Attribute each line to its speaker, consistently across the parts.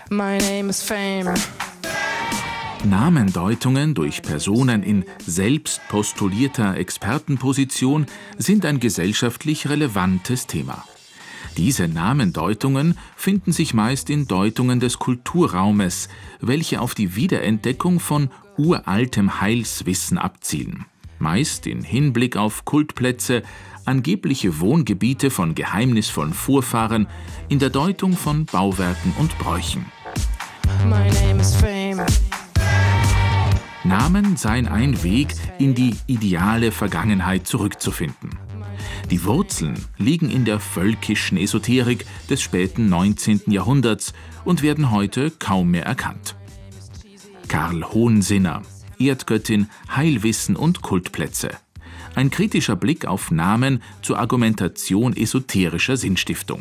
Speaker 1: My name is Fame.
Speaker 2: Namendeutungen durch Personen in selbst postulierter Expertenposition sind ein gesellschaftlich relevantes Thema. Diese Namendeutungen finden sich meist in Deutungen des Kulturraumes, welche auf die Wiederentdeckung von uraltem Heilswissen abzielen. Meist in Hinblick auf Kultplätze, angebliche Wohngebiete von geheimnisvollen Vorfahren, in der Deutung von Bauwerken und Bräuchen.
Speaker 1: My name is Fame.
Speaker 2: Namen seien ein Weg, in die ideale Vergangenheit zurückzufinden. Die Wurzeln liegen in der völkischen Esoterik des späten 19. Jahrhunderts und werden heute kaum mehr erkannt. Karl Hohensinner, Erdgöttin, Heilwissen und Kultplätze. Ein kritischer Blick auf Namen zur Argumentation esoterischer Sinnstiftung.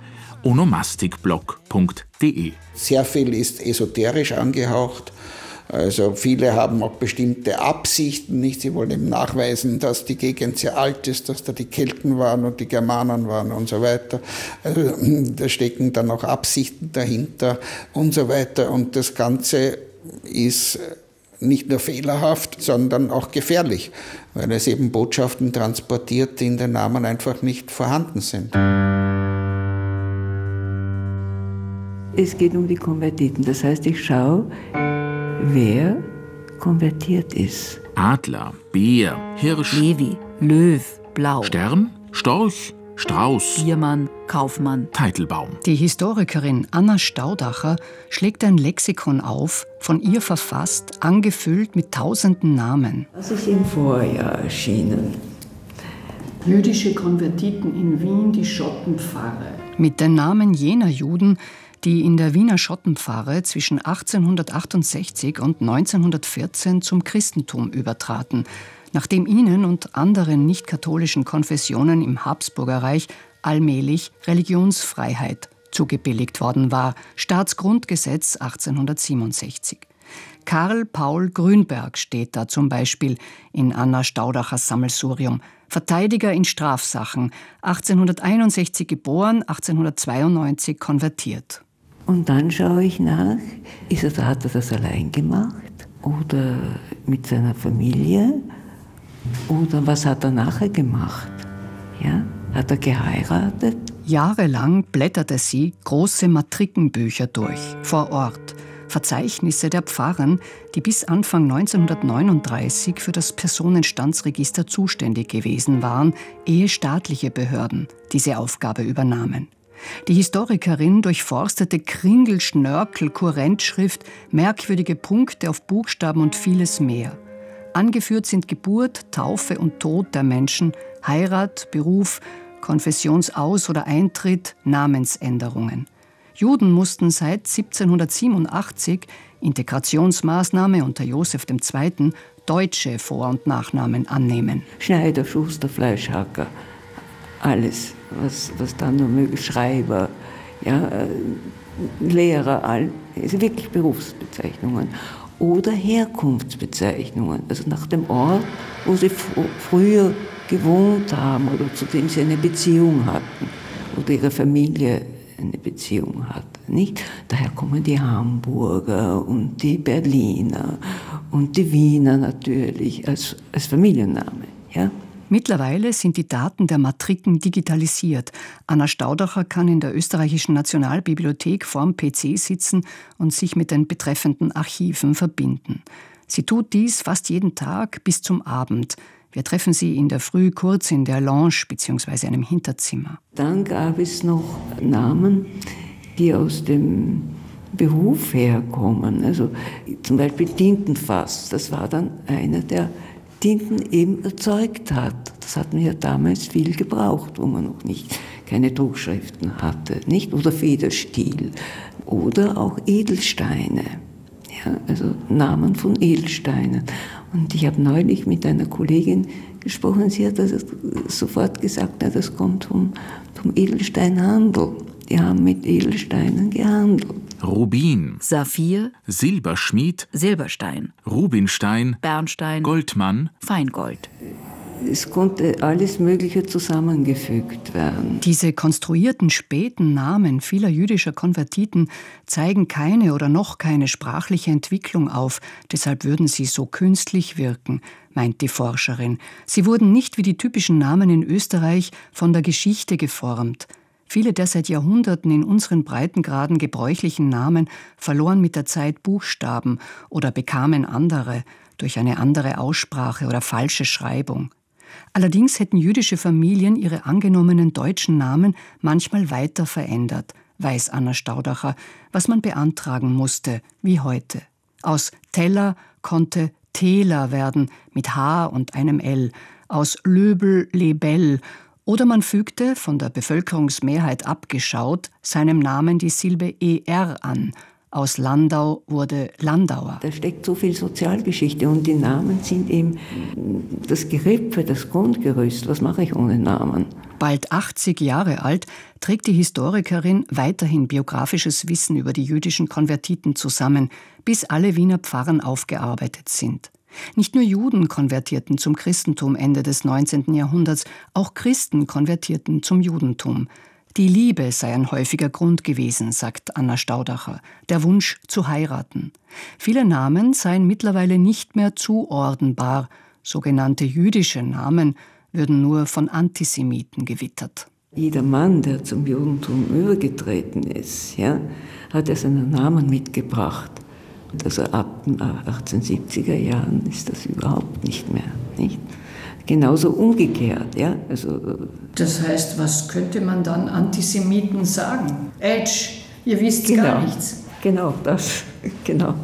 Speaker 2: onomastikblog.de.
Speaker 3: Sehr viel ist esoterisch angehaucht. Also viele haben auch bestimmte Absichten, nicht? Sie wollen eben nachweisen, dass die Gegend sehr alt ist, dass da die Kelten waren und die Germanen waren und so weiter. Also, da stecken dann auch Absichten dahinter und so weiter. Und das Ganze ist nicht nur fehlerhaft, sondern auch gefährlich, weil es eben Botschaften transportiert, die in den Namen einfach nicht vorhanden sind.
Speaker 4: Es geht um die Konvertiten. Das heißt, ich schaue, wer konvertiert ist.
Speaker 2: Adler, Bär, Hirsch,
Speaker 5: Levi, Löw, Blau,
Speaker 2: Stern, Storch, Strauß,
Speaker 5: Biermann, Kaufmann,
Speaker 2: Teitelbaum.
Speaker 6: Die Historikerin Anna Staudacher schlägt ein Lexikon auf, von ihr verfasst, angefüllt mit tausenden Namen.
Speaker 4: Das ist im Vorjahr erschienen.
Speaker 6: Jüdische Konvertiten in Wien, die Schottenpfarre. Mit den Namen jener Juden, die in der Wiener Schottenpfarre zwischen 1868 und 1914 zum Christentum übertraten, nachdem ihnen und anderen nicht-katholischen Konfessionen im Habsburgerreich allmählich Religionsfreiheit zugebilligt worden war, Staatsgrundgesetz 1867. Karl Paul Grünberg steht da zum Beispiel in Anna Staudachers Sammelsurium, Verteidiger in Strafsachen, 1861 geboren, 1892 konvertiert.
Speaker 4: Und dann schaue ich nach, hat er das allein gemacht oder mit seiner Familie oder was hat er nachher gemacht? Ja? Hat er geheiratet?
Speaker 6: Jahrelang blätterte sie große Matrikenbücher durch, vor Ort. Verzeichnisse der Pfarren, die bis Anfang 1939 für das Personenstandsregister zuständig gewesen waren, ehe staatliche Behörden diese Aufgabe übernahmen. Die Historikerin durchforstete Kringel, Schnörkel, Kurrentschrift, merkwürdige Punkte auf Buchstaben und vieles mehr. Angeführt sind Geburt, Taufe und Tod der Menschen, Heirat, Beruf, Konfessionsaus- oder Eintritt, Namensänderungen. Juden mussten seit 1787, Integrationsmaßnahme unter Joseph II., deutsche Vor- und Nachnamen annehmen.
Speaker 4: Schneider, Schuster, Fleischhacker, alles, was dann nur möglich, Schreiber, ja, Lehrer, also wirklich Berufsbezeichnungen. Oder Herkunftsbezeichnungen, also nach dem Ort, wo sie früher gewohnt haben oder zu dem sie eine Beziehung hatten oder ihre Familie eine Beziehung hat. Nicht? Daher kommen die Hamburger und die Berliner und die Wiener natürlich als Familienname. Ja?
Speaker 6: Mittlerweile sind die Daten der Matriken digitalisiert. Anna Staudacher kann in der Österreichischen Nationalbibliothek vorm PC sitzen und sich mit den betreffenden Archiven verbinden. Sie tut dies fast jeden Tag bis zum Abend. Wir treffen sie in der Früh kurz in der Lounge bzw. einem Hinterzimmer.
Speaker 4: Dann gab es noch Namen, die aus dem Beruf herkommen. Also zum Beispiel Tintenfass, das war dann einer, der Tinten eben erzeugt hat. Das hat man ja damals viel gebraucht, wo man noch keine Druckschriften hatte, nicht? Oder Federstiel oder auch Edelsteine. Ja, also Namen von Edelsteinen. Und ich habe neulich mit einer Kollegin gesprochen, sie hat also sofort gesagt, das kommt vom Edelsteinhandel. Die haben mit Edelsteinen gehandelt.
Speaker 2: Rubin,
Speaker 5: Saphir,
Speaker 2: Silberschmied,
Speaker 5: Silberstein,
Speaker 2: Rubinstein,
Speaker 5: Bernstein,
Speaker 2: Goldmann,
Speaker 5: Feingold.
Speaker 4: es konnte alles Mögliche zusammengefügt werden.
Speaker 6: Diese konstruierten späten Namen vieler jüdischer Konvertiten zeigen keine oder noch keine sprachliche Entwicklung auf, deshalb würden sie so künstlich wirken, meint die Forscherin. Sie wurden nicht wie die typischen Namen in Österreich von der Geschichte geformt. Viele der seit Jahrhunderten in unseren Breitengraden gebräuchlichen Namen verloren mit der Zeit Buchstaben oder bekamen andere durch eine andere Aussprache oder falsche Schreibung. Allerdings hätten jüdische Familien ihre angenommenen deutschen Namen manchmal weiter verändert, weiß Anna Staudacher, was man beantragen musste, wie heute. Aus Teller konnte Täler werden, mit H und einem L, aus Löbel Lebel, oder man fügte, von der Bevölkerungsmehrheit abgeschaut, seinem Namen die Silbe ER an. Aus Landau wurde Landauer.
Speaker 4: Da steckt so viel Sozialgeschichte und die Namen sind eben das Gerippe, das Grundgerüst. Was mache ich ohne Namen?
Speaker 6: Bald 80 Jahre alt trägt die Historikerin weiterhin biografisches Wissen über die jüdischen Konvertiten zusammen, bis alle Wiener Pfarren aufgearbeitet sind. Nicht nur Juden konvertierten zum Christentum Ende des 19. Jahrhunderts, auch Christen konvertierten zum Judentum. Die Liebe sei ein häufiger Grund gewesen, sagt Anna Staudacher, der Wunsch zu heiraten. Viele Namen seien mittlerweile nicht mehr zuordnenbar. Sogenannte jüdische Namen würden nur von Antisemiten gewittert.
Speaker 4: Jeder Mann, der zum Judentum übergetreten ist, hat ja seinen Namen mitgebracht. Also ab den 1870er Jahren ist das überhaupt nicht mehr. Nicht? Genauso umgekehrt. Ja? Also,
Speaker 6: das heißt, was könnte man dann Antisemiten sagen? Ätsch, ihr wisst
Speaker 4: genau,
Speaker 6: gar nichts.
Speaker 4: Genau, das. Genau.